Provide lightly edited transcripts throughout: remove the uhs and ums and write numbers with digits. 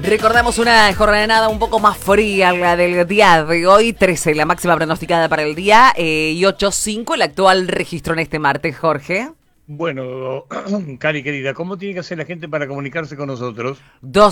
Recordamos una jornada un poco más fría, la del día de hoy, 13, la máxima pronosticada para el día, y 8,5 el actual registro en este martes, Jorge. Bueno, Cari querida, ¿cómo tiene que hacer la gente para comunicarse con nosotros?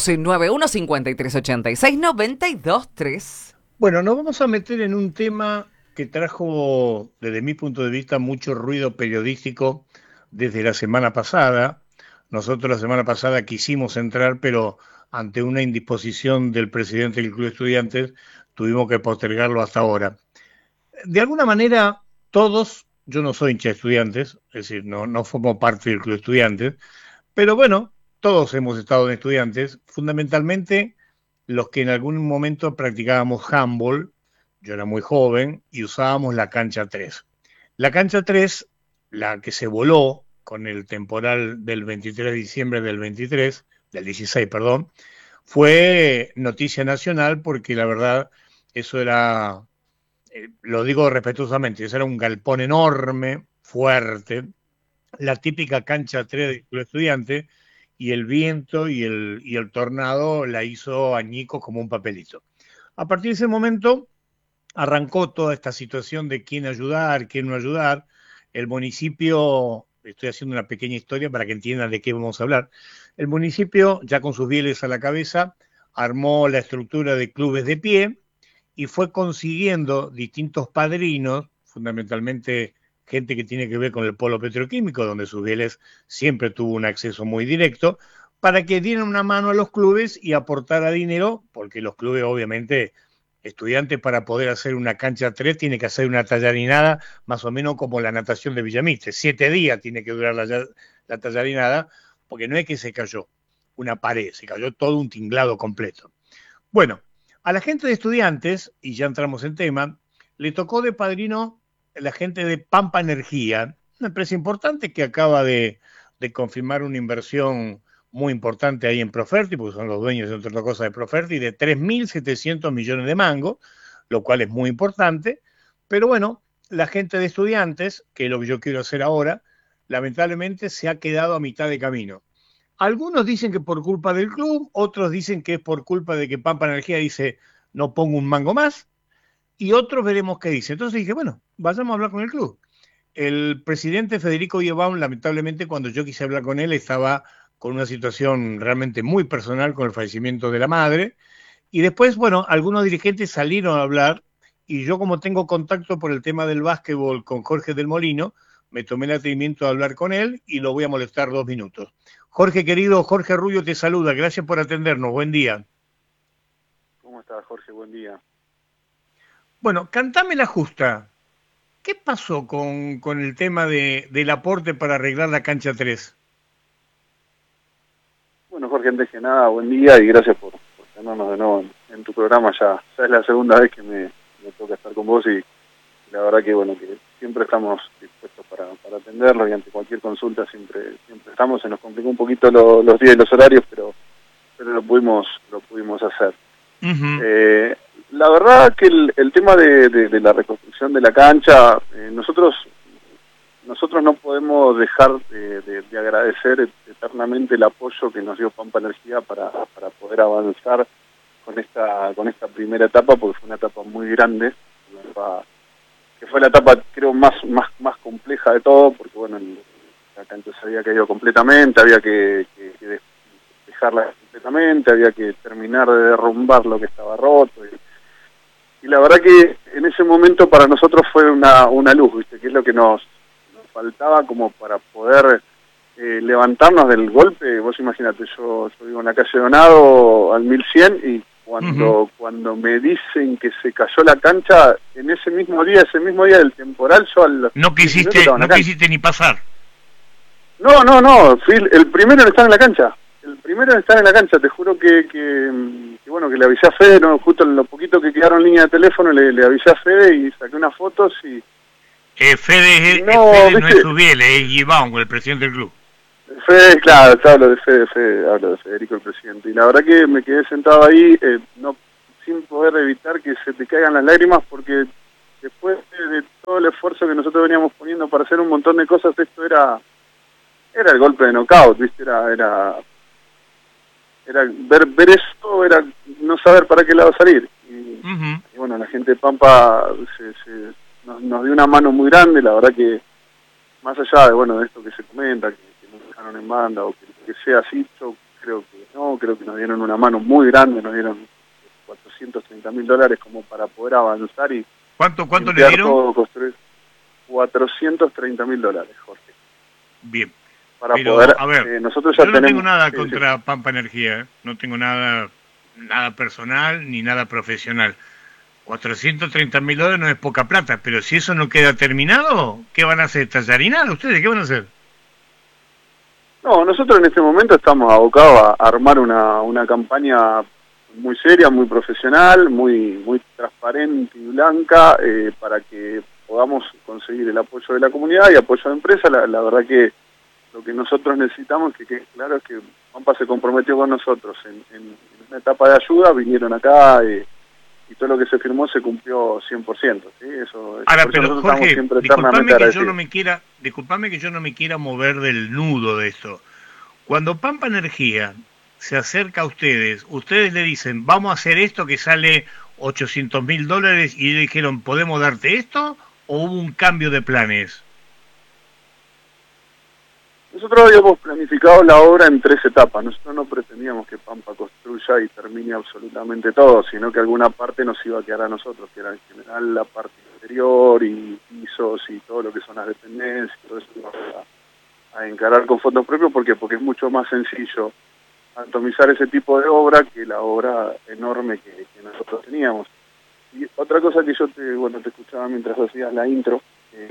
1291-5386-92-3. Bueno, nos vamos a meter en un tema que trajo, desde mi punto de vista, mucho ruido periodístico desde la semana pasada. Nosotros la semana pasada quisimos entrar, pero ante una indisposición del presidente del Club de Estudiantes, tuvimos que postergarlo hasta ahora. De alguna manera, todos, yo no soy hincha de Estudiantes, es decir, no formo parte del Club de Estudiantes, pero bueno, todos hemos estado en Estudiantes, fundamentalmente los que en algún momento practicábamos handball. Yo era muy joven y usábamos la cancha 3. La cancha 3, la que se voló con el temporal del 23 de diciembre del 16, perdón, fue noticia nacional porque la verdad eso era, lo digo respetuosamente, eso era un galpón enorme, fuerte, la típica cancha 3 del Club Estudiante, y el viento y el tornado la hizo añicos como un papelito. A partir de ese momento arrancó toda esta situación de quién ayudar, quién no ayudar. El municipio, estoy haciendo una pequeña historia para que entiendan de qué vamos a hablar. El municipio, ya con sus bieles a la cabeza, armó la estructura de clubes de pie y fue consiguiendo distintos padrinos, fundamentalmente gente que tiene que ver con el polo petroquímico, donde Susbieles siempre tuvo un acceso muy directo, para que dieran una mano a los clubes y aportara dinero, porque los clubes obviamente, Estudiantes para poder hacer una cancha 3 tiene que hacer una tallarinada más o menos como la natación de Villamitre, 7 días tiene que durar la tallarinada, porque no es que se cayó una pared, se cayó todo un tinglado completo. Bueno, a la gente de Estudiantes, y ya entramos en tema, le tocó de padrino la gente de Pampa Energía, una empresa importante que acaba de confirmar una inversión muy importante ahí en Proferti, porque son los dueños, entre otras cosas, de Proferti, de 3.700 millones de mangos, lo cual es muy importante. Pero bueno, la gente de Estudiantes, que es lo que yo quiero hacer ahora, lamentablemente se ha quedado a mitad de camino. Algunos dicen que por culpa del club, otros dicen que es por culpa de que Pampa Energía dice no pongo un mango más, y otros veremos qué dice. Entonces dije, bueno, vayamos a hablar con el club. El presidente Federico Villabón, lamentablemente, cuando yo quise hablar con él, estaba con una situación realmente muy personal con el fallecimiento de la madre. Y después, bueno, algunos dirigentes salieron a hablar y yo, como tengo contacto por el tema del básquetbol con Jorge del Molino, me tomé el atrevimiento de hablar con él y lo voy a molestar 2 minutos. Jorge querido, Jorge Rubio te saluda, gracias por atendernos, buen día. ¿Cómo estás, Jorge? Buen día. Bueno, cantame la justa. ¿Qué pasó con el tema del aporte para arreglar la cancha 3? Bueno, Jorge, antes que nada, buen día y gracias por tenernos de nuevo en tu programa. Ya es la segunda vez que me toca estar con vos y la verdad que bueno, que siempre estamos dispuestos para atenderlos y ante cualquier consulta siempre estamos. Se nos complicó un poquito los días y los horarios, pero lo pudimos hacer. Uh-huh. La verdad que el tema de la reconstrucción de la cancha, nosotros no podemos dejar de agradecer eternamente el apoyo que nos dio Pampa Energía para poder avanzar con esta primera etapa, porque fue una etapa muy grande, que fue la etapa creo más compleja de todo, porque bueno, la cancha se había caído completamente, había que dejarla completamente, había que terminar de derrumbar lo que estaba roto y la verdad que en ese momento para nosotros fue una luz, ¿viste? Que es lo que nos faltaba como para poder levantarnos del golpe. Vos imagínate, yo vivo en la calle Donado al 1100 y cuando me dicen que se cayó la cancha, ese mismo día del temporal, yo No quisiste ni pasar. No, fui el primero en estar en la cancha. El primero en estar en la cancha, te juro que bueno, que le avisé a Fede, no, justo en lo poquito que quedaron en línea de teléfono, le avisé a Fede y saqué unas fotos y... Fede no es Susbieles, es Iván, el presidente del club. Fede, claro, hablo de Federico, el presidente. Y la verdad que me quedé sentado ahí, sin poder evitar que se te caigan las lágrimas, porque después de todo el esfuerzo que nosotros veníamos poniendo para hacer un montón de cosas, esto era el golpe de knockout, ¿viste? Era era ver eso, era no saber para qué lado salir. Y bueno, la gente de Pampa nos dio una mano muy grande, la verdad que más allá de bueno de esto que se comenta, que nos dejaron en banda o que sea así, yo creo que no, creo que nos dieron una mano muy grande, nos dieron $430.000 como para poder avanzar y ¿Cuánto le dieron? Todo, construir $430.000, Jorge. Bien. Para pero, poder, a ver, nosotros ya yo no tenemos, tengo nada contra Pampa Energía, no tengo nada personal ni nada profesional. $430.000 no es poca plata, pero si eso no queda terminado, ¿qué van a hacer? ¿Tallarinar ustedes? ¿Qué van a hacer? No, nosotros en este momento estamos abocados a armar una campaña muy seria, muy profesional, muy transparente y blanca, para que podamos conseguir el apoyo de la comunidad y apoyo de empresa. La verdad que lo que nosotros necesitamos, que quede claro, es que Pampa se comprometió con nosotros en una etapa de ayuda, vinieron acá y todo lo que se firmó se cumplió 100%. ¿sí? Eso, ahora, pero Jorge, disculpame que yo no me quiera mover del nudo de esto. Cuando Pampa Energía se acerca a ustedes le dicen, vamos a hacer esto que sale $800.000 y le dijeron, ¿podemos darte esto? ¿O hubo un cambio de planes? Nosotros habíamos planificado la obra en 3 etapas. Nosotros no pretendíamos que Pampa construya y termine absolutamente todo, sino que alguna parte nos iba a quedar a nosotros, que era en general la parte interior y pisos y todo lo que son las dependencias, todo eso íbamos a encarar con fondos propios. ¿Por qué? Porque es mucho más sencillo atomizar ese tipo de obra que la obra enorme que nosotros teníamos. Y otra cosa que yo te escuchaba mientras hacías la intro,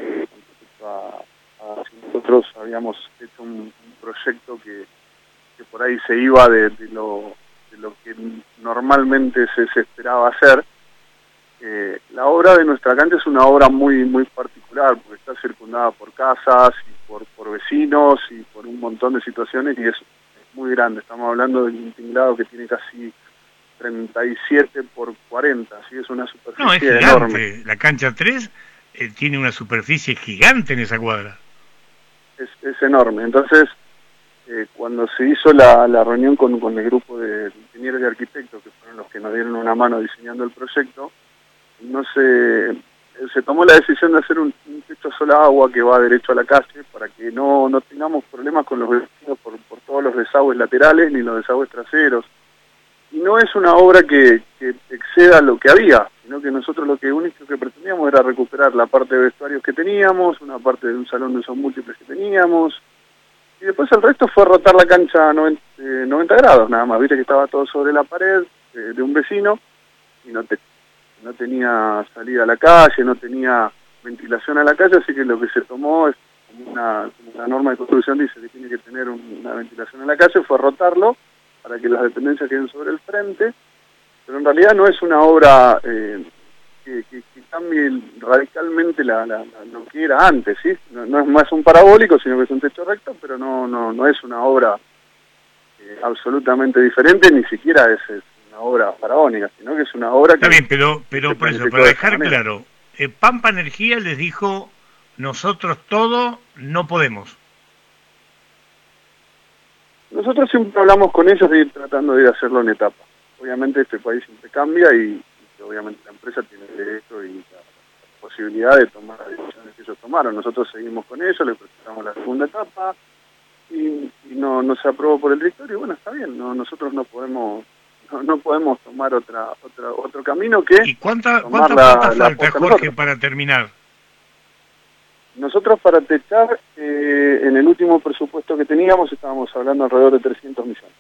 nosotros habíamos hecho un proyecto que por ahí se iba de lo que normalmente se esperaba hacer. La obra de nuestra cancha es una obra muy particular, porque está circundada por casas y por vecinos y por un montón de situaciones, y es muy grande. Estamos hablando de un tinglado que tiene casi 37 por 40, ¿sí? Es una superficie no, es gigante. Enorme. La cancha 3 tiene una superficie gigante en esa cuadra. Es enorme. Entonces, cuando se hizo la reunión con el grupo de ingenieros y arquitectos, que fueron los que nos dieron una mano diseñando el proyecto, se tomó la decisión de hacer un techo sola agua que va derecho a la calle para que no tengamos problemas con los vecinos por todos los desagües laterales ni los desagües traseros. Y no es una obra que exceda lo que había, sino que nosotros lo único que pretendíamos era recuperar la parte de vestuarios que teníamos, una parte de un salón de usos múltiples que teníamos, y después el resto fue rotar la cancha 90 grados nada más. Viste que estaba todo sobre la pared de un vecino y no tenía salida a la calle, no tenía ventilación a la calle, así que lo que se tomó es como una norma de construcción dice que tiene que tener una ventilación en la calle, fue rotarlo para que las dependencias queden sobre el frente, pero en realidad no es una obra que cambie radicalmente lo que era antes, ¿sí? No es más un parabólico, sino que es un techo recto, pero no es una obra absolutamente diferente, ni siquiera es una obra faraónica, sino que es una obra que... Está bien, pero por eso, para dejar claro, Pampa Energía les dijo, nosotros todo no podemos. Nosotros siempre hablamos con ellos de ir tratando de ir a hacerlo en etapas. Obviamente este país siempre cambia y obviamente la empresa tiene el derecho y la posibilidad de tomar las decisiones que ellos tomaron. Nosotros seguimos con ellos, le presentamos la segunda etapa y no se aprobó por el directorio. Bueno, está bien, nosotros no podemos tomar otro camino que... ¿Y cuánta plata falta, Jorge, para terminar? Nosotros para techar, en el último presupuesto que teníamos, estábamos hablando alrededor de 300 millones.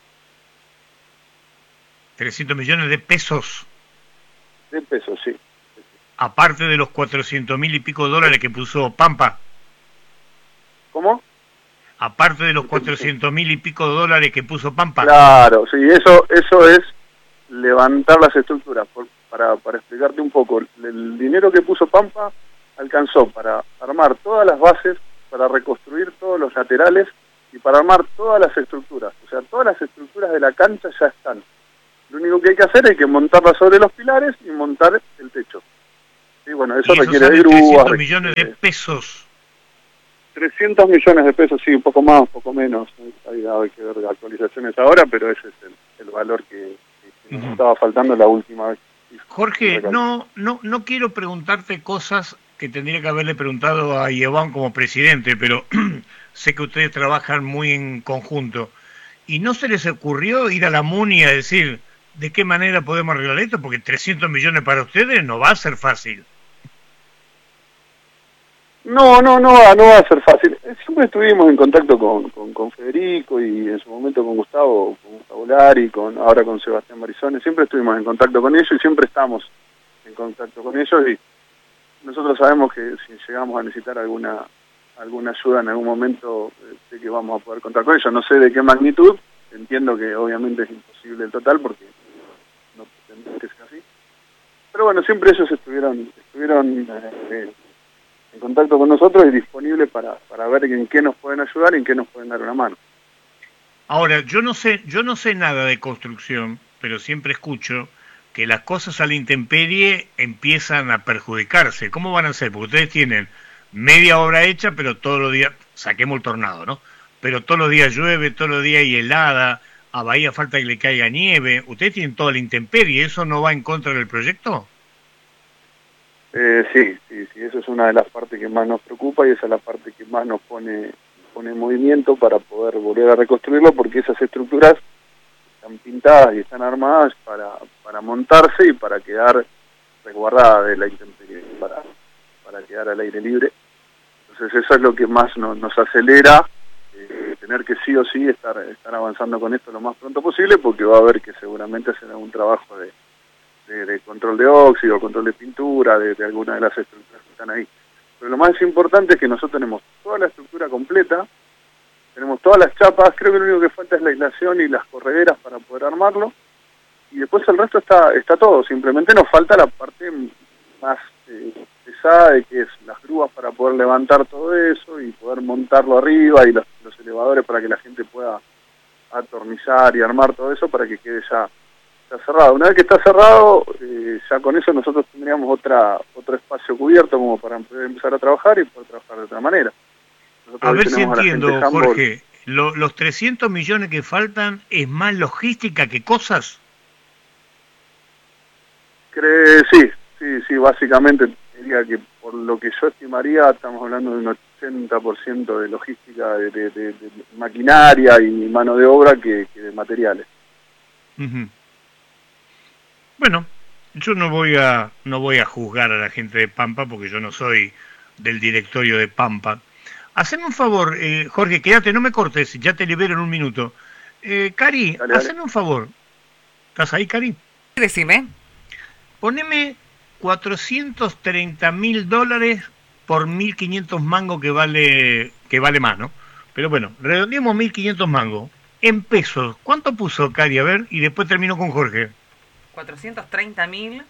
300 millones de pesos. De pesos, sí. Aparte de los 400.000 y pico dólares que puso Pampa. ¿Cómo? Aparte de los 400.000 y pico dólares que puso Pampa. Claro, sí, eso es levantar las estructuras. Para explicarte un poco, el dinero que puso Pampa alcanzó para armar todas las bases, para reconstruir todos los laterales y para armar todas las estructuras. O sea, todas las estructuras de la cancha ya están. Lo único que hay que hacer es que montarlas sobre los pilares y montar el techo. Y bueno, eso requiere de grúas. 300 millones de pesos. 300 millones de pesos, sí, un poco más, un poco menos. Hay que ver actualizaciones ahora, pero ese es el valor que nos estaba faltando la última vez. Jorge, no quiero preguntarte cosas que tendría que haberle preguntado a Iván como presidente, pero sé que ustedes trabajan muy en conjunto. ¿Y no se les ocurrió ir a la MUNI a decir de qué manera podemos arreglar esto? Porque 300 millones para ustedes no va a ser fácil. No va a ser fácil. Siempre estuvimos en contacto con Federico y en su momento con Gustavo Lari, ahora con Sebastián Marizone. Siempre estuvimos en contacto con ellos y siempre estamos en contacto con ellos, y nosotros sabemos que si llegamos a necesitar alguna ayuda en algún momento, sé que vamos a poder contar con ellos. No sé de qué magnitud, entiendo que obviamente es imposible el total porque no pretendemos que sea así. Pero bueno, siempre ellos estuvieron en contacto con nosotros y disponibles para ver en qué nos pueden ayudar y en qué nos pueden dar una mano. Ahora, yo no sé nada de construcción, pero siempre escucho que las cosas a la intemperie empiezan a perjudicarse. ¿Cómo van a ser? Porque ustedes tienen media obra hecha, pero todos los días, saquemos el tornado, ¿no? Pero todos los días llueve, todos los días hay helada, a Bahía falta que le caiga nieve. Ustedes tienen toda la intemperie, ¿eso no va en contra del proyecto? Sí, eso es una de las partes que más nos preocupa y esa es la parte que más nos pone en movimiento para poder volver a reconstruirlo, porque esas estructuras están pintadas y están armadas para montarse y para quedar resguardadas de la intemperie, para quedar al aire libre. Entonces eso es lo que más nos acelera, tener que sí o sí estar avanzando con esto lo más pronto posible, porque va a haber que seguramente hacer un trabajo de control de óxido, control de pintura, de alguna de las estructuras que están ahí. Pero lo más importante es que nosotros tenemos toda la estructura completa, tenemos todas las chapas, creo que lo único que falta es la aislación y las correderas para poder armarlo, y después el resto está todo, simplemente nos falta la parte más pesada, de que es las grúas para poder levantar todo eso y poder montarlo arriba, y los elevadores para que la gente pueda atornillar y armar todo eso para que quede ya cerrado. Una vez que está cerrado, ya con eso nosotros tendríamos otro espacio cubierto como para poder empezar a trabajar y poder trabajar de otra manera. Nosotros a ver si entiendo, Jorge, Humboldt. los 300 millones que faltan es más logística que cosas. Sí, básicamente diría que por lo que yo estimaría estamos hablando de un 80% de logística, de maquinaria y mano de obra que de materiales. Bueno, yo no voy a juzgar a la gente de Pampa porque yo no soy del directorio de Pampa. Haceme un favor, Jorge, quédate, no me cortes, ya te libero en un minuto. Cari, dale. Haceme un favor. ¿Estás ahí, Cari? Decime. Poneme $430.000 por 1.500 mangos que vale más, ¿no? Pero bueno, redondeemos 1.500 mangos. En pesos, ¿cuánto puso Cari? A ver, y después termino con Jorge. 430.000.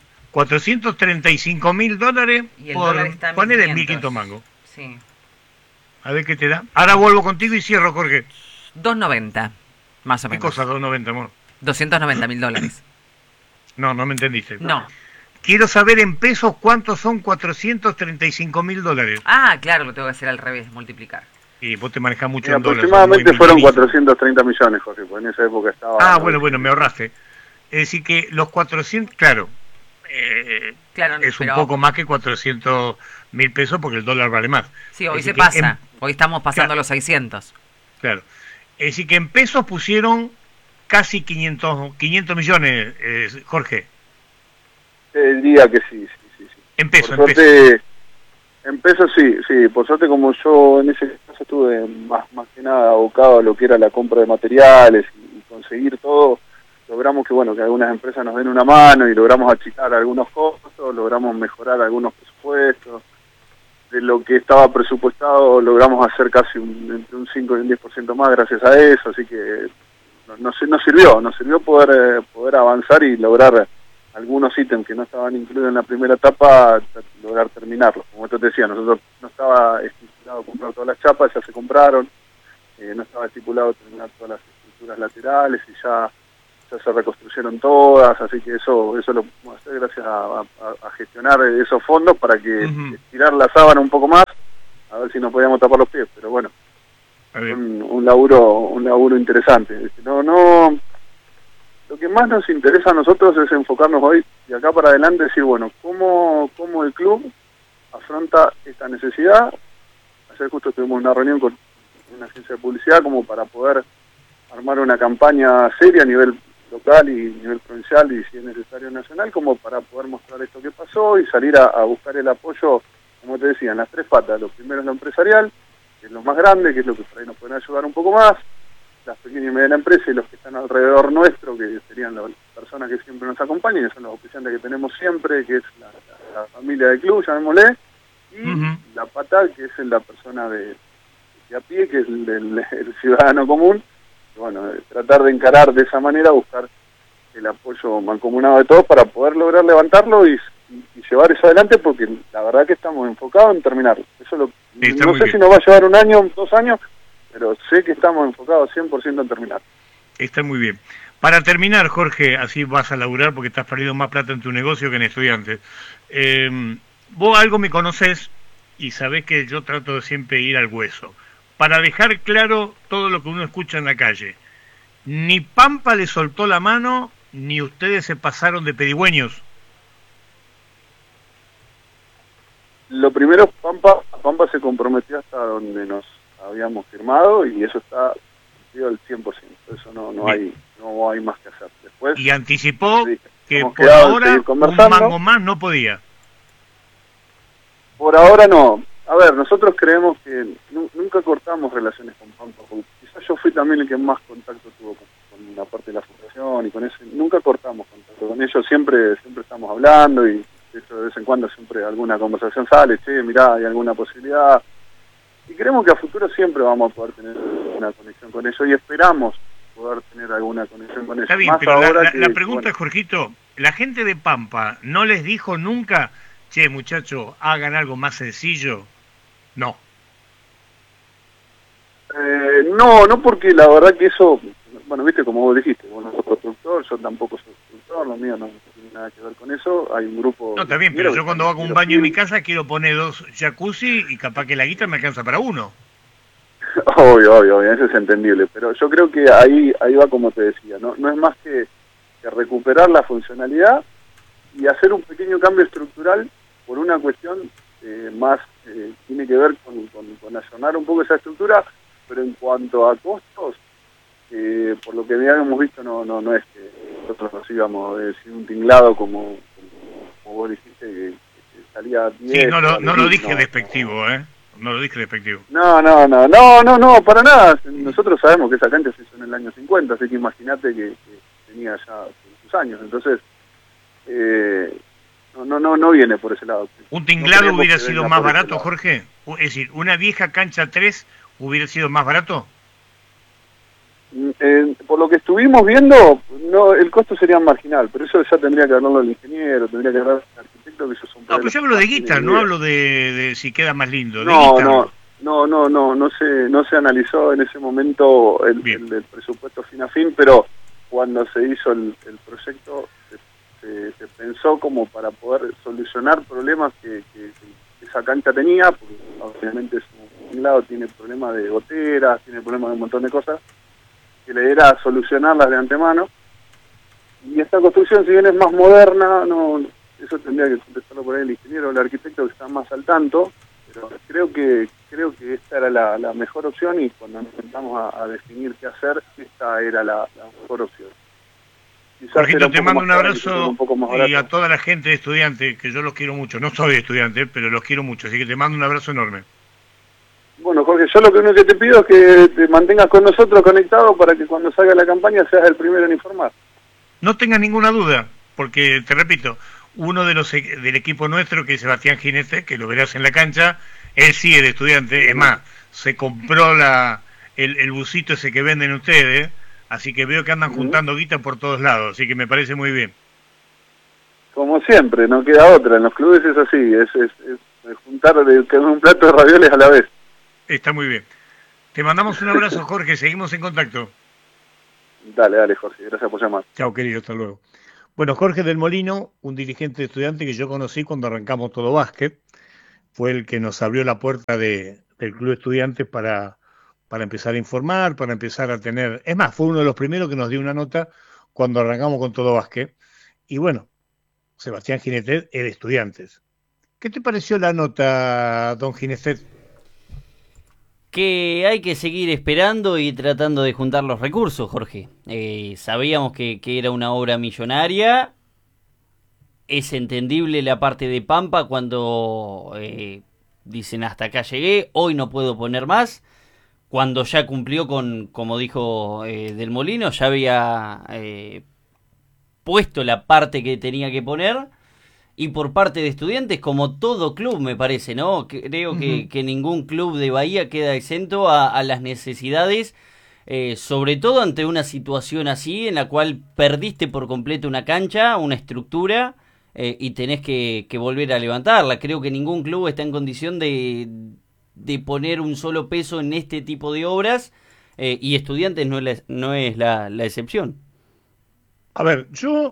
$435.000 y el por dólar está en poner 1.500 mangos. Sí. A ver qué te da. Ahora vuelvo contigo y cierro, Jorge. 290, más o ¿Qué menos. cosa, 290, amor? $290.000. No me entendiste. No. Quiero saber en pesos cuántos son $435.000. Ah, claro, lo tengo que hacer al revés, multiplicar. Y vos te manejás mucho Y en dólares. aproximadamente fueron 430 millones, Jorge, pues en esa época estaba... Bueno, me ahorraste. Es decir que los 400, claro, es un poco más que 400.000 pesos porque el dólar vale más. Sí, hoy se pasa. Hoy estamos pasando los 600. Claro. Es decir que en pesos pusieron casi 500 millones, Jorge. Diría que sí. En pesos, En pesos sí. Por suerte, como yo en ese caso estuve más que nada abocado a lo que era la compra de materiales y conseguir todo, logramos que algunas empresas nos den una mano y logramos achicar algunos costos, logramos mejorar algunos presupuestos. De lo que estaba presupuestado logramos hacer casi entre un 5 y un 10% más gracias a eso, así que nos sirvió poder avanzar y lograr algunos ítems que no estaban incluidos en la primera etapa, lograr terminarlos. Como te decía, nosotros no estaba estipulado comprar todas las chapas, ya se compraron, no estaba estipulado terminar todas las estructuras laterales y ya se reconstruyeron todas, así que eso lo pudimos hacer gracias a gestionar esos fondos para que tirar la sábana un poco más, a ver si nos podíamos tapar los pies, pero bueno, un laburo interesante. No lo que más nos interesa a nosotros es enfocarnos hoy de acá para adelante, decir, bueno, cómo el club afronta esta necesidad. Ayer justo tuvimos una reunión con una agencia de publicidad como para poder armar una campaña seria a nivel local y nivel provincial y si es necesario nacional, como para poder mostrar esto que pasó y salir a buscar el apoyo, como te decía, en las tres patas. Lo primero es lo empresarial, que es lo más grande, que es lo que por ahí nos pueden ayudar un poco más, las pequeñas y medianas empresas y los que están alrededor nuestro, que serían las personas que siempre nos acompañan, que son los oficiantes que tenemos siempre, que es la familia del club, llamémosle, y la pata, que es la persona de a pie, que es el ciudadano común. Y bueno, tratar de encarar de esa manera, buscar el apoyo mancomunado de todos para poder lograr levantarlo y llevar eso adelante, porque la verdad que estamos enfocados en terminarlo. Eso no sé si nos va a llevar 1 año, 2 años, pero sé que estamos enfocados 100% en terminar. Está muy bien. Para terminar, Jorge, así vas a laburar porque estás perdiendo más plata en tu negocio que en estudiantes. Vos algo me conocés y sabés que yo trato de siempre ir al hueso. Para dejar claro todo lo que uno escucha en la calle. Ni Pampa le soltó la mano, ni ustedes se pasaron de pedigüeños. Lo primero, Pampa se comprometió hasta donde nos habíamos firmado y eso está cumplido al 100%. Eso no hay más que hacer. Después, y anticipó que por ahora un mango más no podía. Por ahora no. A ver, nosotros creemos que nunca cortamos relaciones con Pampa. Quizás yo fui también el que más contacto tuvo con la parte de la fundación y con eso. Nunca cortamos contacto con ellos. Siempre estamos hablando y de hecho de vez en cuando siempre alguna conversación sale. Che, mirá, hay alguna posibilidad. Y creemos que a futuro siempre vamos a poder tener una conexión con ellos y esperamos poder tener alguna conexión con ellos. Está bien, más pero la pregunta, bueno, Jorgito, ¿la gente de Pampa no les dijo nunca, che, muchachos, hagan algo más sencillo? No. No, porque la verdad que eso, bueno, viste, como vos dijiste, vos no sos constructor, yo tampoco soy constructor, lo mío no tiene nada que ver con eso, hay un grupo... No, está bien, pero yo cuando hago un baño en mi casa quiero poner 2 jacuzzi y capaz que la guita me alcanza para 1. Obvio, eso es entendible, pero yo creo que ahí va como te decía, no es más que recuperar la funcionalidad y hacer un pequeño cambio estructural por una cuestión más, tiene que ver con allanar un poco esa estructura, pero en cuanto a costos, por lo que habíamos visto, no es que nosotros nos íbamos sin un tinglado como vos dijiste, que salía 10. Sí, no lo dije despectivo, No lo dije despectivo. No, para nada. Nosotros sabemos que esa cancha se hizo en el año 50, así que imagínate que tenía ya sus años. Entonces, no viene por ese lado. ¿Un tinglado hubiera sido más barato, Jorge? Es decir, ¿una vieja cancha 3 hubiera sido más barato? Por lo que estuvimos viendo, no, el costo sería marginal, pero eso ya tendría que hablarlo el ingeniero, tendría que hablar el arquitecto, que eso son... No, pero yo hablo de guita, no hablo de si queda más lindo. No se analizó en ese momento el presupuesto fin a fin, pero cuando se hizo el proyecto se pensó como para poder solucionar problemas que esa cancha tenía, porque obviamente un lado tiene problemas de goteras, tiene problemas de un montón de cosas, que le era solucionarlas de antemano. Y esta construcción, si bien es más moderna, eso tendría que contestarlo por ahí el ingeniero o el arquitecto que está más al tanto, pero creo que esta era la mejor opción y cuando empezamos a definir qué hacer, esta era la mejor opción. Jorgito, te mando un abrazo y a toda la gente de estudiantes, que yo los quiero mucho. No soy estudiante, pero los quiero mucho, así que te mando un abrazo enorme. Bueno, Jorge, yo lo único que te pido es que te mantengas con nosotros conectado para que cuando salga la campaña seas el primero en informar. No tengas ninguna duda, porque te repito, uno de los del equipo nuestro, que es Sebastián Ginete, que lo verás en la cancha, él sigue de estudiante, es más, se compró el busito ese que venden ustedes, así que veo que andan juntando guita por todos lados, así que me parece muy bien. Como siempre, no queda otra, en los clubes es así, es juntar un plato de ravioles a la vez. Está muy bien. Te mandamos un abrazo, Jorge, seguimos en contacto. Dale, Jorge, gracias por llamar. Chao, querido, hasta luego. Bueno, Jorge del Molino, un dirigente de estudiante que yo conocí cuando arrancamos Todo Básquet, fue el que nos abrió la puerta del Club de Estudiantes para empezar a informar, para empezar a tener... Es más, fue uno de los primeros que nos dio una nota cuando arrancamos con Todo Básquet. Y bueno, Sebastián Ginestet es de Estudiantes. ¿Qué te pareció la nota, don Ginestet? Que hay que seguir esperando y tratando de juntar los recursos, Jorge. Sabíamos que era una obra millonaria. Es entendible la parte de Pampa cuando dicen hasta acá llegué, hoy no puedo poner más. Cuando ya cumplió con, como dijo Del Molino, ya había puesto la parte que tenía que poner. Y por parte de Estudiantes, como todo club, me parece, ¿no? Creo que ningún club de Bahía queda exento a las necesidades, sobre todo ante una situación así, en la cual perdiste por completo una cancha, una estructura, y tenés que volver a levantarla. Creo que ningún club está en condición de poner un solo peso en este tipo de obras, y Estudiantes no es la excepción. A ver, yo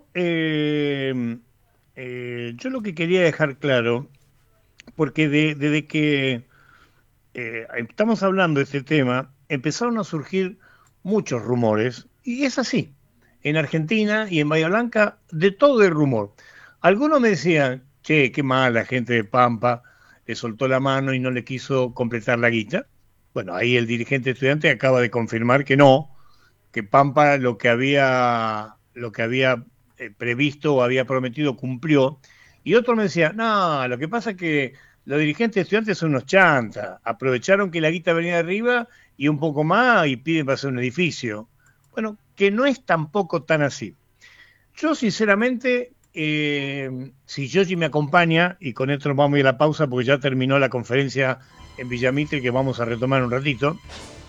lo que quería dejar claro, porque desde que estamos hablando de este tema, empezaron a surgir muchos rumores, y es así. En Argentina y en Bahía Blanca, de todo el rumor. Algunos me decían, che, qué mal la gente de Pampa, le soltó la mano y no le quiso completar la guita. Bueno, ahí el dirigente estudiante acaba de confirmar que no, que Pampa lo que había previsto o había prometido cumplió. Y otro me decía, no, lo que pasa es que los dirigentes estudiantes son unos chantas, aprovecharon que la guita venía de arriba y un poco más y piden para hacer un edificio. Bueno, que no es tampoco tan así. Yo sinceramente, si Yoshi me acompaña, y con esto nos vamos a ir a la pausa porque ya terminó la conferencia en Villamitre que vamos a retomar un ratito.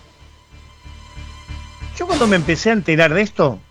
Yo cuando me empecé a enterar de esto,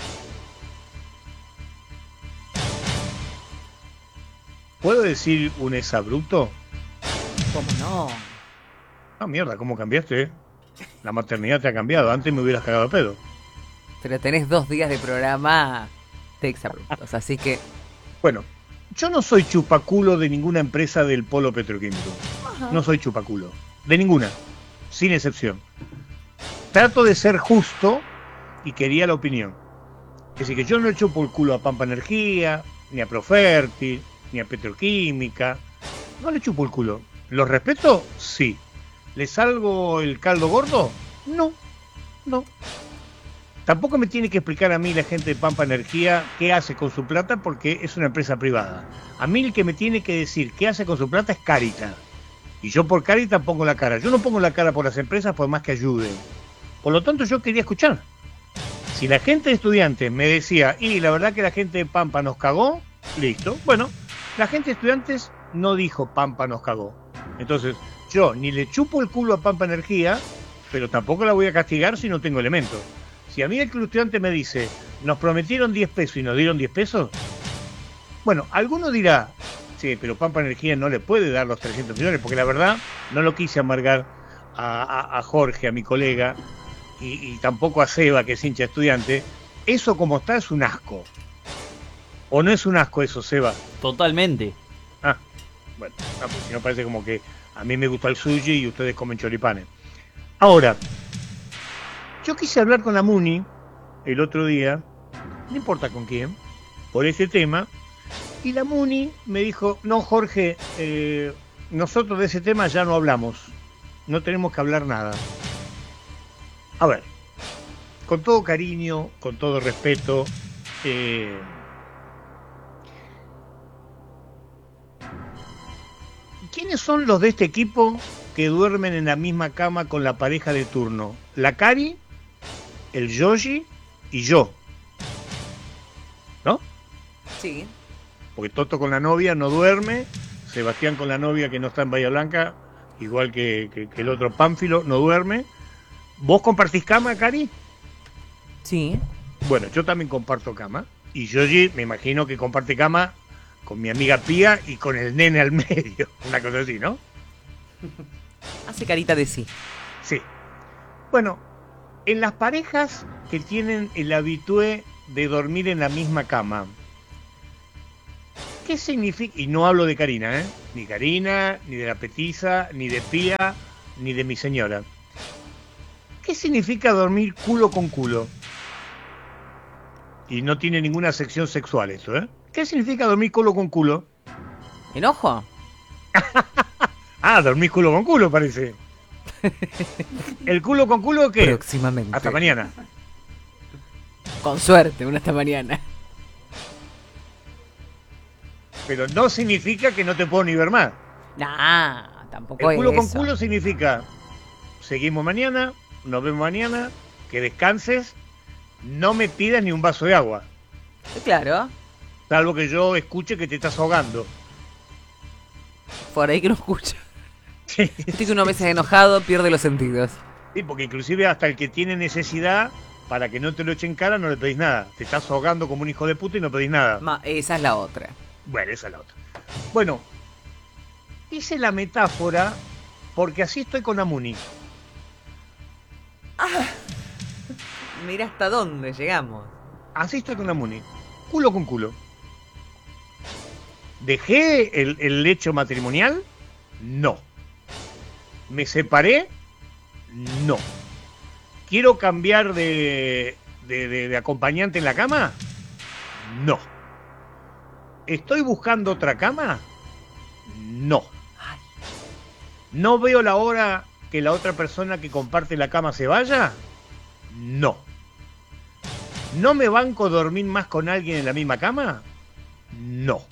¿puedo decir un exabrupto? ¿Cómo no? Ah, mierda, ¿cómo cambiaste? La maternidad te ha cambiado, antes me hubieras cagado a pedo. Pero tenés 2 días de programa de exabruptos, así que... Bueno, yo no soy chupaculo de ninguna empresa del polo petroquímico. No soy chupaculo, de ninguna, sin excepción. Trato de ser justo y quería la opinión. Es decir, que yo no le chupo el culo a Pampa Energía, ni a Profertil, ni a Petroquímica. No le chupo el culo. ¿Los respeto? Sí. ¿Le salgo el caldo gordo? No, no. Tampoco me tiene que explicar a mí la gente de Pampa Energía qué hace con su plata porque es una empresa privada. A mí el que me tiene que decir qué hace con su plata es Caritas. Y yo por Caritas pongo la cara. Yo no pongo la cara por las empresas por más que ayuden. Por lo tanto yo quería escuchar. Si la gente de Estudiantes me decía, y la verdad que la gente de Pampa nos cagó, listo. Bueno, la gente de Estudiantes no dijo Pampa nos cagó. Entonces, yo ni le chupo el culo a Pampa Energía, pero tampoco la voy a castigar si no tengo elementos. Si a mí el club estudiante me dice, nos prometieron 10 pesos y nos dieron 10 pesos, bueno, alguno dirá, sí, pero Pampa Energía no le puede dar los 300 millones, porque la verdad no lo quise amargar a Jorge, a mi colega, y tampoco a Seba, que es hincha estudiante. Eso como está es un asco. ¿O no es un asco eso, Seba? Totalmente. Ah, bueno, pues si no parece como que a mí me gusta el sushi y ustedes comen choripanes. Ahora, yo quise hablar con la Muni el otro día, no importa con quién, por ese tema, y la Muni me dijo, no Jorge, nosotros de ese tema ya no hablamos, no tenemos que hablar nada. A ver, con todo cariño, con todo respeto, ¿quiénes son los de este equipo que duermen en la misma cama con la pareja de turno? La Cari, el Yoshi y yo, ¿no? Sí. Porque Toto con la novia no duerme, Sebastián con la novia que no está en Bahía Blanca, igual que el otro Pánfilo, no duerme. ¿Vos compartís cama, Cari? Sí. Bueno, yo también comparto cama. Y Yoshi me imagino que comparte cama con mi amiga Pía y con el nene al medio. Una cosa así, ¿no? Hace carita de sí. Sí. Bueno, en las parejas que tienen el habitué de dormir en la misma cama, ¿qué significa? Y no hablo de Karina, ¿eh? Ni Karina, ni de la petiza, ni de Pía, ni de mi señora. ¿Qué significa dormir culo con culo? Y no tiene ninguna sección sexual esto, ¿eh? ¿Qué significa dormir culo con culo? ¿Enojo? Ah, dormir culo con culo, parece. ¿El culo con culo qué? Próximamente. Hasta mañana. Con suerte, una hasta mañana. Pero no significa que no te puedo ni ver más. Nah, tampoco El culo es con eso. culo significa, seguimos mañana, nos vemos mañana, que descanses, no me pidas ni un vaso de agua, Claro, salvo que yo escuche que te estás ahogando. por ahí que no escucha. Sí, Viste que uno a veces enojado pierde los sentidos. sí, porque inclusive hasta el que tiene necesidad, para que no te lo echen cara, no le pedís nada. Te estás ahogando como un hijo de puta y no pedís nada. Esa es la otra. Bueno, esa es la otra. Bueno, hice la metáfora porque así estoy con Amuni. Mira hasta dónde llegamos. Así estoy con Amuni. Culo con culo. ¿Dejé el lecho matrimonial? No. ¿Me separé? No. ¿Quiero cambiar de acompañante en la cama? No. ¿Estoy buscando otra cama? No. ¿No veo la hora que la otra persona que comparte la cama se vaya? No. ¿No me banco dormir más con alguien en la misma cama? No.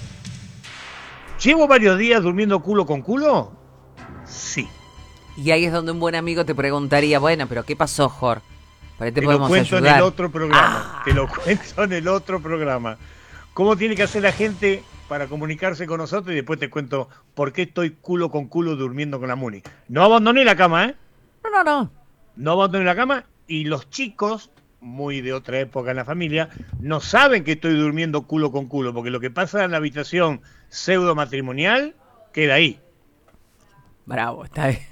¿Llevo varios días durmiendo culo con culo? Sí. Y ahí es donde un buen amigo te preguntaría, bueno, pero ¿qué pasó, Jorge? Por ahí te Te lo podemos cuento ayudar. en el otro programa. Te lo cuento en el otro programa. ¿Cómo tiene que hacer la gente para comunicarse con nosotros? Y después te cuento por qué estoy culo con culo durmiendo con la Muni. No abandoné la cama, ¿eh? No. No abandoné la cama y los chicos, muy de otra época en la familia, no saben que estoy durmiendo culo con culo, porque lo que pasa en la habitación pseudo matrimonial queda ahí. Bravo, está bien.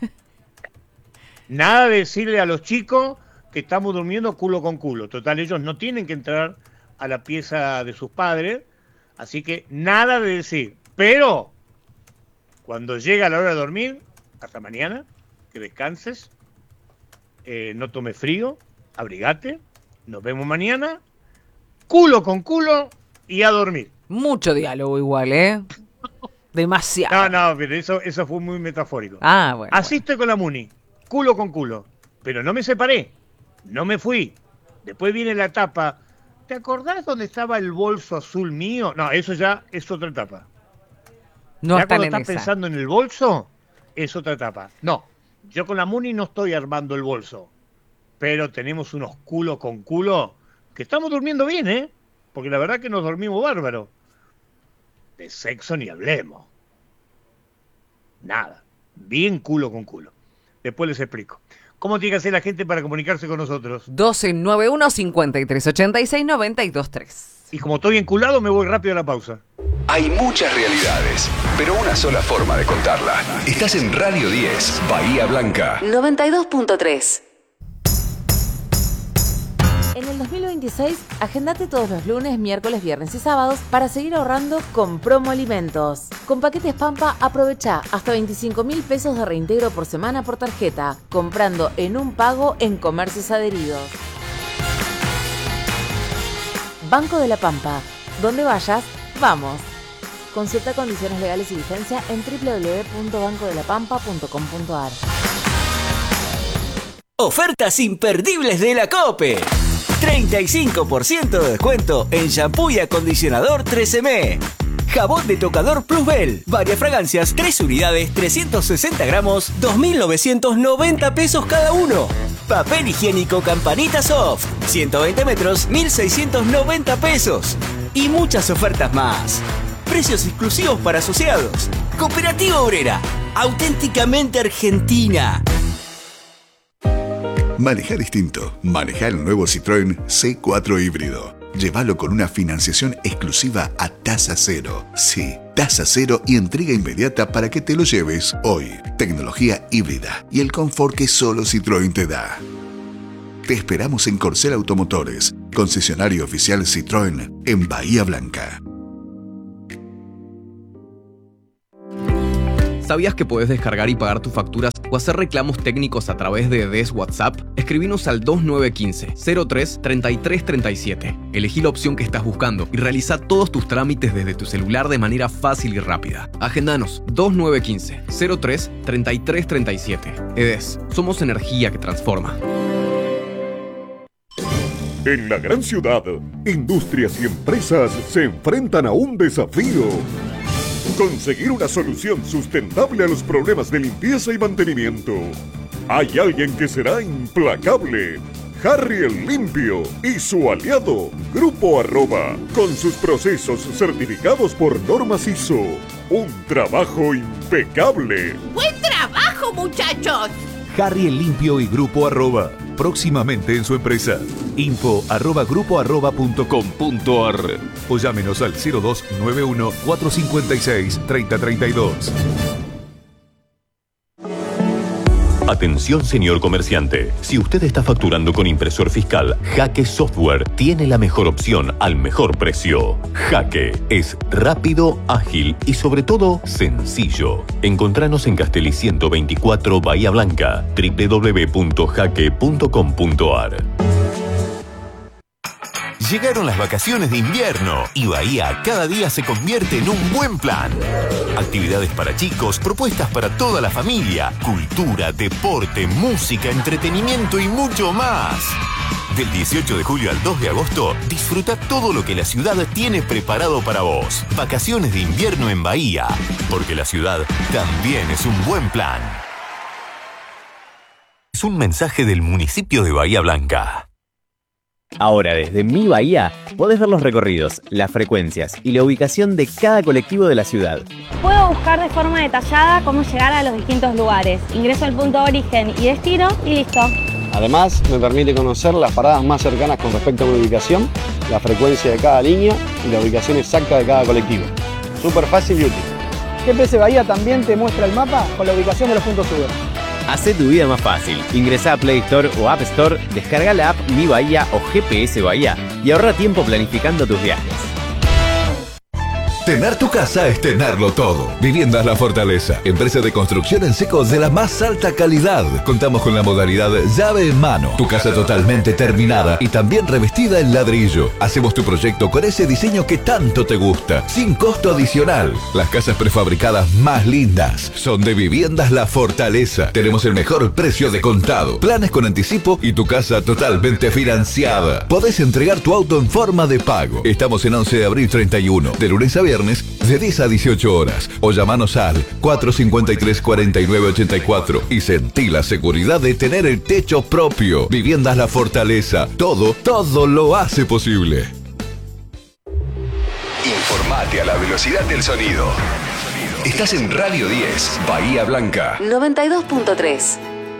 Nada de decirle a los chicos que estamos durmiendo culo con culo. Total, ellos no tienen que entrar a la pieza de sus padres, así que nada de decir. Pero, cuando llega la hora de dormir, hasta mañana, que descanses, no tomes frío, abrigate, nos vemos mañana, culo con culo y a dormir. Mucho diálogo igual, ¿eh? Demasiado. No, pero eso fue muy metafórico. Ah, bueno. Así estoy con la Muni, culo con culo. Pero no me separé, no me fui. Después viene la etapa. ¿Te acordás dónde estaba el bolso azul mío? No, eso ya es otra etapa. No ya están cuando en estás esa. pensando en el bolso, es otra etapa. No, yo con la Muni no estoy armando el bolso. Pero tenemos unos culo con culo que estamos durmiendo bien, ¿eh? Porque la verdad que nos dormimos bárbaro. De sexo ni hablemos. Nada. Bien culo con culo. Después les explico. ¿Cómo tiene que hacer la gente para comunicarse con nosotros? 1291-5386-923. Y como estoy enculado, me voy rápido a la pausa. Hay muchas realidades, pero una sola forma de contarla. Estás en Radio 10, Bahía Blanca. 92.3. En el 2026, agendate todos los lunes, miércoles, viernes y sábados para seguir ahorrando con Promo Alimentos. Con paquetes Pampa, aprovecha hasta 25.000 pesos de reintegro por semana por tarjeta, comprando en un pago en comercios adheridos. Banco de la Pampa. Donde vayas, vamos. Consulta condiciones legales y vigencia en www.bancodelapampa.com.ar. Ofertas imperdibles de la COPE. 35% de descuento en shampoo y acondicionador 13M. Jabón de tocador Plus Bell. Varias fragancias, 3 unidades, 360 gramos, 2.990 pesos cada uno. Papel higiénico Campanita Soft. 120 metros, 1.690 pesos. Y muchas ofertas más. Precios exclusivos para asociados. Cooperativa Obrera. Auténticamente argentina. Maneja distinto. Maneja el nuevo Citroën C4 híbrido. Llévalo con una financiación exclusiva a tasa cero. Sí, tasa cero y entrega inmediata para que te lo lleves hoy. Tecnología híbrida y el confort que solo Citroën te da. Te esperamos en Corcel Automotores, concesionario oficial Citroën en Bahía Blanca. ¿Sabías que podés descargar y pagar tus facturas o hacer reclamos técnicos a través de DES WhatsApp? Escribinos al 2915-03-3337. Elegí la opción que estás buscando y realiza todos tus trámites desde tu celular de manera fácil y rápida. Agendanos 2915-03-3337. EDES, somos energía que transforma. En la gran ciudad, industrias y empresas se enfrentan a un desafío. Conseguir una solución sustentable a los problemas de limpieza y mantenimiento. Hay alguien que será implacable. Harry el Limpio y su aliado, Grupo Arroba, con sus procesos certificados por normas ISO. Un trabajo impecable. ¡Buen trabajo, muchachos! Harry el Limpio y Grupo Arroba, próximamente en su empresa. info@grupoarroba.com.ar o llámenos al 0291 456 3032. Atención, señor comerciante. Si usted está facturando con impresor fiscal, Jaque Software tiene la mejor opción al mejor precio. Jaque es rápido, ágil y sobre todo sencillo. Encontranos en Castelli 124 Bahía Blanca, www.jaque.com.ar. Llegaron las vacaciones de invierno y Bahía cada día se convierte en un buen plan. Actividades para chicos, propuestas para toda la familia, cultura, deporte, música, entretenimiento y mucho más. Del 18 de julio al 2 de agosto, disfruta todo lo que la ciudad tiene preparado para vos. Vacaciones de invierno en Bahía, porque la ciudad también es un buen plan. Es un mensaje del municipio de Bahía Blanca. Ahora desde Mi Bahía podés ver los recorridos, las frecuencias y la ubicación de cada colectivo de la ciudad. Puedo buscar de forma detallada cómo llegar a los distintos lugares. Ingreso al punto de origen y destino y listo. Además, me permite conocer las paradas más cercanas con respecto a mi ubicación, la frecuencia de cada línea y la ubicación exacta de cada colectivo. Súper fácil y útil. GPS Bahía también te muestra el mapa con la ubicación de los puntos Uber. Hacé tu vida más fácil. Ingresá a Play Store o App Store, descarga la app Mi Bahía o GPS Bahía y ahorra tiempo planificando tus viajes. Tener tu casa es tenerlo todo. Viviendas La Fortaleza, empresa de construcción en seco de la más alta calidad. Contamos con la modalidad llave en mano. Tu casa totalmente terminada y también revestida en ladrillo. Hacemos tu proyecto con ese diseño que tanto te gusta, sin costo adicional. Las casas prefabricadas más lindas son de Viviendas La Fortaleza. Tenemos el mejor precio de contado, planes con anticipo y tu casa totalmente financiada. Podés entregar tu auto en forma de pago. Estamos en 11 de abril 31, de lunes a viernes, de 10 a 18 horas. O llamanos al 453-4984 y sentí la seguridad de tener el techo propio. Viviendas La Fortaleza. Todo lo hace posible. Informate a la velocidad del sonido. Estás en Radio 10, Bahía Blanca. 92.3.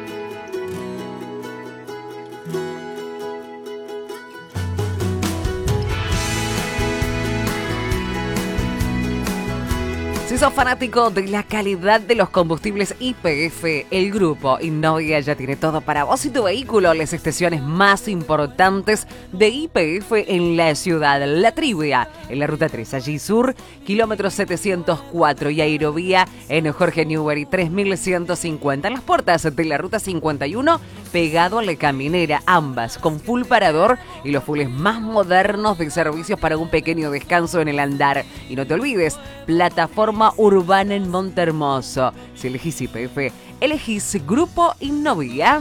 Si sos fanático de la calidad de los combustibles YPF, el grupo Innovia ya tiene todo para vos y tu vehículo. Las estaciones más importantes de YPF en la ciudad. La Trivia en la ruta 3, allí sur, kilómetro 704, y Aerovía en Jorge Newbery 3150. En las puertas de la ruta 51, pegado a la Caminera, ambas con full parador y los fulls más modernos de servicios para un pequeño descanso en el andar. Y no te olvides, plataforma urbana en Montehermoso. Si elegís YPF, elegís Grupo Innovia.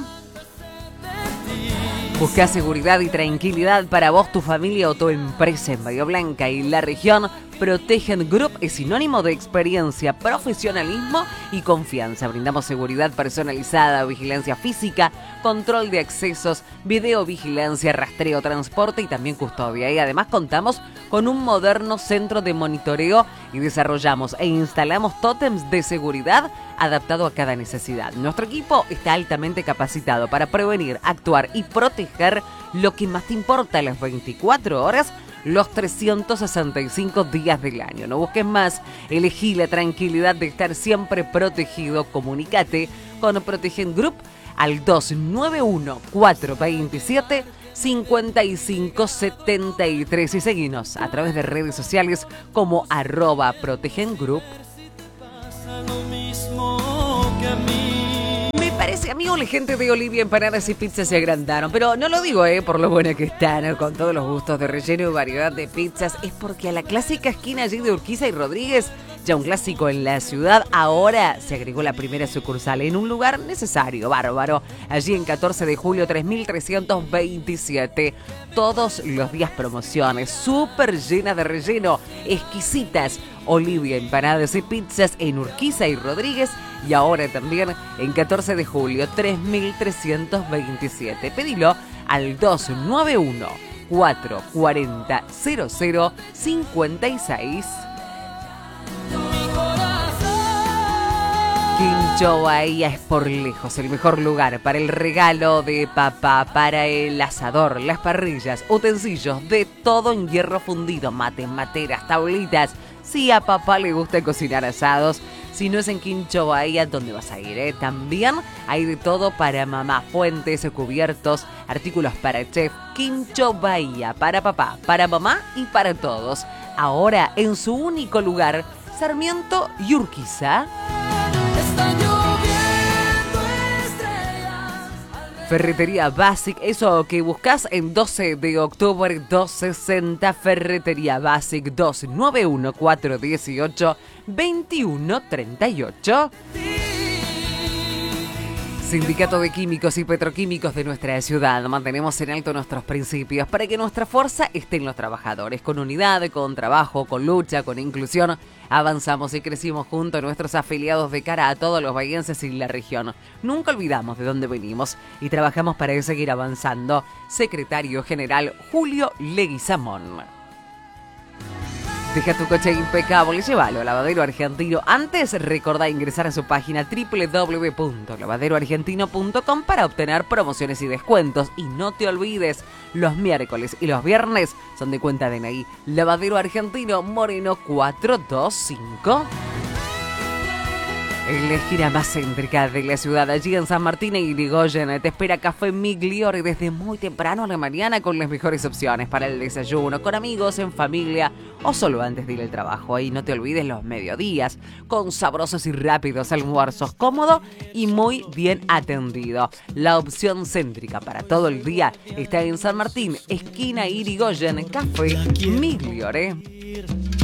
Busca seguridad y tranquilidad para vos, tu familia o tu empresa en Bahía Blanca y la región. Protegen Group es sinónimo de experiencia, profesionalismo y confianza. Brindamos seguridad personalizada, vigilancia física, control de accesos, videovigilancia, rastreo, transporte y también custodia. Y además contamos con un moderno centro de monitoreo y desarrollamos e instalamos tótems de seguridad adaptado a cada necesidad. Nuestro equipo está altamente capacitado para prevenir, actuar y proteger lo que más te importa las 24 horas, los 365 días del año. No busques más, elegí la tranquilidad de estar siempre protegido. Comunícate con Protegen Group al 291-427-5573 y seguinos a través de redes sociales como @Protegen Group. amigos, la gente de Olivia Empanadas y Pizzas se agrandaron. Pero no lo digo, por lo buena que están, con todos los gustos de relleno y variedad de pizzas. Es porque a la clásica esquina allí de Urquiza y Rodríguez, ya un clásico en la ciudad, ahora se agregó la primera sucursal en un lugar necesario, bárbaro. Allí en 14 de julio 3327. Todos los días promociones, súper llenas de relleno, exquisitas. Olivia Empanadas y Pizzas en Urquiza y Rodríguez, y ahora también en 14 de julio 3327. Pedilo al 291 440 0056. Quincho Bahía es por lejos el mejor lugar para el regalo de papá, para el asador, las parrillas, utensilios, de todo en hierro fundido, mates, materas, tablitas. Si a papá le gusta cocinar asados, si no es en Quincho Bahía, ¿dónde vas a ir? También hay de todo para mamá, fuentes, cubiertos, artículos para chef. Quincho Bahía, para papá, para mamá y para todos. Ahora en su único lugar, Sarmiento y Urquiza. Ferretería Basic, eso que buscas en 12 de octubre 260. Ferretería Basic 291 418 2138. Sindicato de Químicos y Petroquímicos de nuestra ciudad. Mantenemos en alto nuestros principios para que nuestra fuerza esté en los trabajadores. Con unidad, con trabajo, con lucha, con inclusión. Avanzamos y crecimos junto a nuestros afiliados de cara a todos los bahienses y la región. Nunca olvidamos de dónde venimos y trabajamos para seguir avanzando. Secretario General Julio Leguizamón. Deja tu coche impecable y llévalo a Lavadero Argentino. Antes, recordá ingresar a su página www.lavaderoargentino.com para obtener promociones y descuentos. Y no te olvides, los miércoles y los viernes son de cuenta DNI. Lavadero Argentino, Moreno 425. En la esquina más céntrica de la ciudad, allí en San Martín y Irigoyen, te espera Café Migliore desde muy temprano a la mañana con las mejores opciones para el desayuno, con amigos, en familia o solo antes de ir al trabajo. Y no te olvides los mediodías, con sabrosos y rápidos almuerzos, cómodo y muy bien atendido. La opción céntrica para todo el día está en San Martín, esquina Irigoyen, Café Migliore.